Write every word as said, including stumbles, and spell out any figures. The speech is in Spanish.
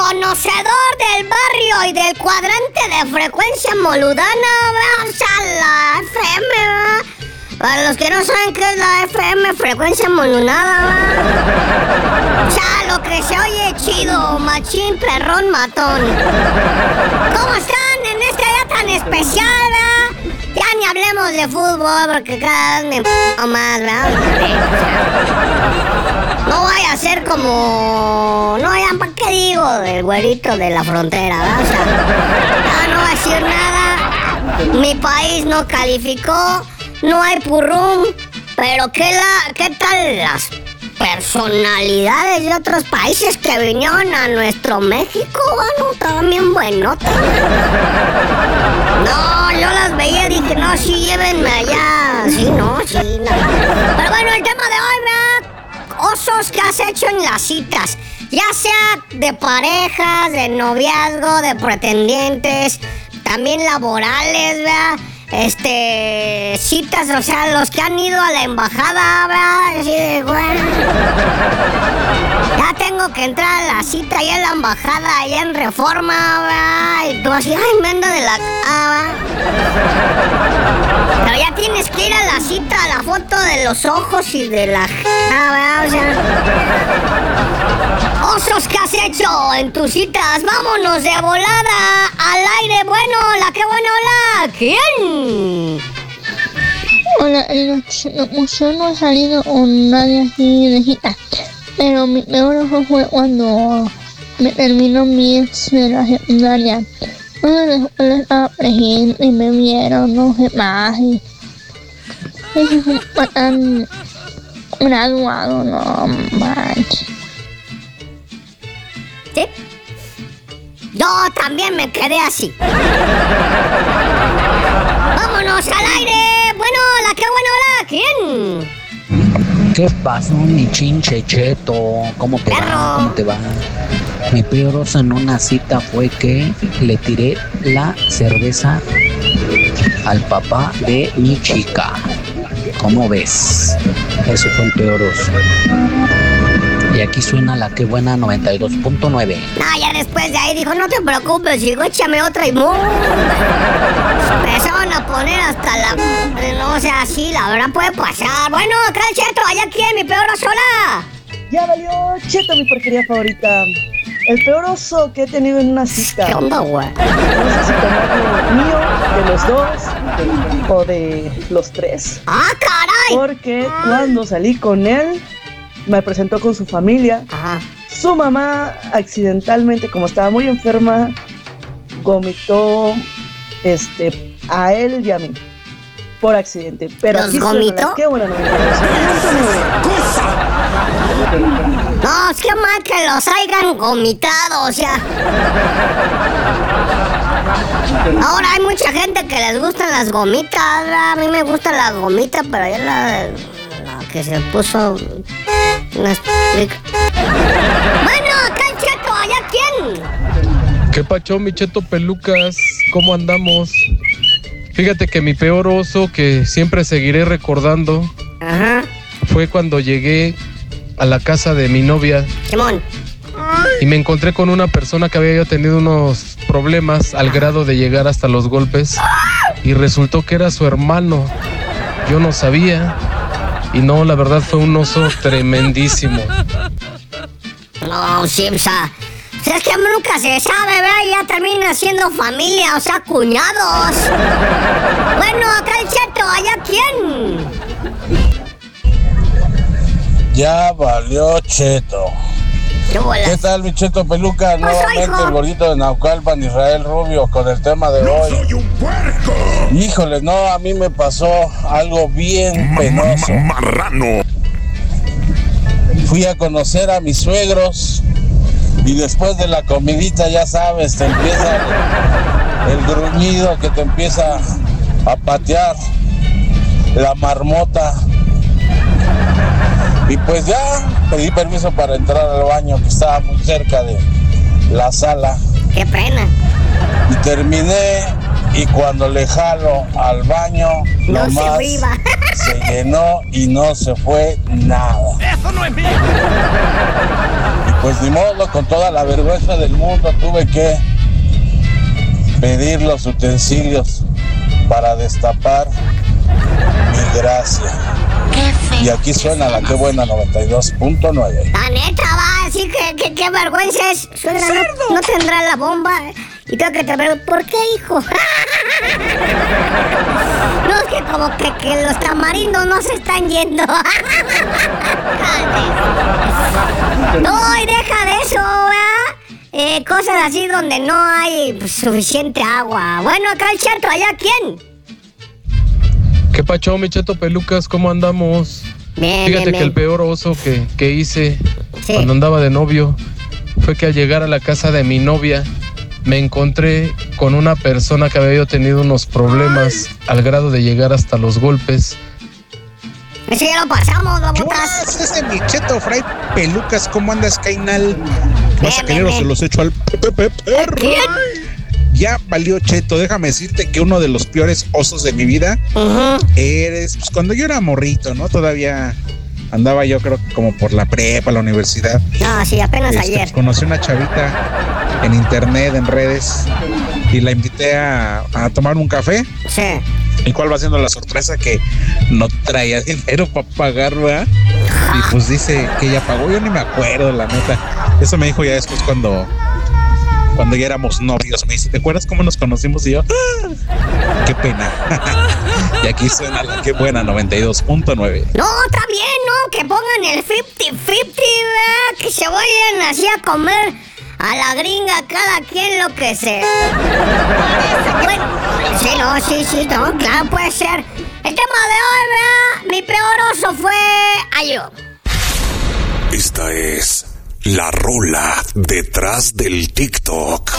conocedor del barrio y del cuadrante de frecuencia moludana, o sea, la F M, ¿verdad? Para los que no saben qué es la F M, frecuencia molunada, ¿verdad? O sea, lo que se oye chido, machín, perrón, matón. ¿Cómo están en este día tan especial, verdad? Ya ni hablemos de fútbol porque cada vez me p*** más, ¿verdad? No vaya a ser como... No, ya, ¿para qué digo? El güerito de la frontera, ¿verdad? O sea, no, no voy a decir nada. Mi país no calificó, no hay purrum. Pero ¿qué, la, qué tal las personalidades de otros países que vinieron a nuestro México? Bueno, estaban bien buenotas. No, yo las veía y dije, no, sí, llévenme allá. Sí, no, sí, no. Pero bueno, el tema de hoy, ¿verdad? Osos que has hecho en las citas, ya sea de parejas, de noviazgo, de pretendientes, también laborales, ¿verdad? Este, citas, o sea, los que han ido a la embajada, ¿verdad? Así de, bueno, ya tengo que entrar a la cita allá en la embajada, allá en Reforma, ¿verdad? Y tú así, ay, me ando de la... Ah, pero ya tienes que ir a la cita, a la foto de los ojos y de la... Ah, ¿verdad? O sea... Osos que has hecho en tus citas, vámonos de volada al aire. Bueno, la que buena, hola, ¿quién? Hola, no, yo no he salido con nadie así de cita, pero mi peor ojo fue cuando me terminó mi ex de la secundaria. Una de las escuelas estaba presente y me vieron, no sé más, y eso fue tan graduado, no manches. ¿Sí? Yo también me quedé así. ¡Vámonos al aire! Bueno, la que buena, hola, ¿quién? ¿Qué pasó, mi chinche cheto? ¿Cómo te Perro. va? ¿Cómo te va? Mi peor oso en una cita fue que le tiré la cerveza al papá de mi chica. ¿Cómo ves? Ese fue el peor oso. Y aquí suena la que buena noventa y dos punto nueve. Ah, ya después de ahí dijo, no te preocupes, hijo, échame otra y ¡mum! Empezaron a poner hasta la... No, o sea, sí, la verdad puede pasar. Bueno, acá el Cheto, allá quién, mi peor oso, hola. Ya valió, Cheto, mi porquería favorita. El peor oso que he tenido en una cita. ¿Qué onda, güey? No sé si tomarlo mío, de los dos, o de los tres. ¡Ah, caray! Porque cuando salí con él, me presentó con su familia. Ajá. Su mamá, accidentalmente, como estaba muy enferma, vomitó este, a él y a mí. Por accidente. Pero ¿Los vomitó? Qué buena novela. No, es que mal que los hayan vomitado, o sea. Ahora hay mucha gente que les gustan las gomitas, ¿verdad? A mí me gustan las gomitas, pero ya la, la que se puso... No explica. Bueno, acá el Cheto, ¿allá quién? ¿Qué pacho, mi Cheto Pelucas? ¿Cómo andamos? Fíjate que mi peor oso, que siempre seguiré recordando, Ajá. fue cuando llegué a la casa de mi novia Simón. y me encontré con una persona que había tenido unos problemas al grado de llegar hasta los golpes y resultó que era su hermano. Yo no sabía y no, la verdad fue un oso tremendísimo. No, sí, o sea, o sea, es que nunca se sabe, ¿verdad? Ya termina siendo familia, o sea, cuñados. Bueno, acá el Cheto, ¿allá quién? Ya valió, Cheto. ¿Qué bolas? ¿Qué tal, mi Cheto Peluca? ¿Qué pasó, Nuevamente hijo? el gordito de Naucalpan, Israel Rubio, con el tema de hoy. ¡Soy un puerco! Híjole, no, a mí me pasó algo bien penoso. Marrano. Fui a conocer a mis suegros y después de la comidita, ya sabes, te empieza el, el gruñido que te empieza a patear la marmota. Y pues ya pedí permiso para entrar al baño, que estaba muy cerca de la sala. Qué pena. Y terminé, y cuando le jalo al baño, No se nomás priva. se llenó y no se fue nada. Eso no es mío. Y Pues ni modo, con toda la vergüenza del mundo tuve que pedir los utensilios para destapar mi gracia. Y aquí suena la que buena noventa y dos punto nueve. La neta, va, así que, que, qué vergüenza es. Suegra, no, no tendrá la bomba. Y tengo que te pregunto, ¿por qué, hijo? No, es que como que, que los tamarindos no se están yendo. No, y deja de eso, ¿verdad? Eh, cosas así donde no hay pues, suficiente agua. Bueno, acá el Cheto, ¿allá quién? ¿Qué pacho, mi Cheto Pelucas? ¿Cómo andamos? Bien, Fíjate bien, que el bien. peor oso que, que hice Sí. cuando andaba de novio fue que al llegar a la casa de mi novia me encontré con una persona que había tenido unos problemas al grado de llegar hasta los golpes. Eso ya lo pasamos, ¿Qué babotas. más? Ese mi Cheto Fray Pelucas, ¿cómo andas, Cainal? Bien, Masacanero bien, se bien. los echo al Pepe Perro. ¿Quién? Ya valió Cheto, déjame decirte que uno de los peores osos de mi vida Ujú. eres, pues cuando yo era morrito, ¿no? Todavía andaba yo creo que como por la prepa, la universidad. No, sí, apenas Este, ayer. pues, conocí una chavita en internet, en redes, y la invité a, a tomar un café. Sí. ¿Y cuál va siendo la sorpresa? Que no traía dinero para pagar, ¿verdad? Y pues dice que ella pagó, yo ni me acuerdo, la neta. Eso me dijo ya después cuando, cuando ya éramos novios. Me dice, ¿te acuerdas cómo nos conocimos? Y yo, ¡ah! ¡Qué pena! Y aquí suena la que buena, noventa y dos punto nueve. No, está bien, ¿no? Que pongan el cincuenta cincuenta, ¿verdad? Que se vayan así a comer a la gringa, cada quien lo que sea. Bueno, sí, no, sí, sí, no, claro, puede ser. El tema de hoy, ¿verdad? Mi peor oso fue ayo. Esta es la rola detrás del TikTok.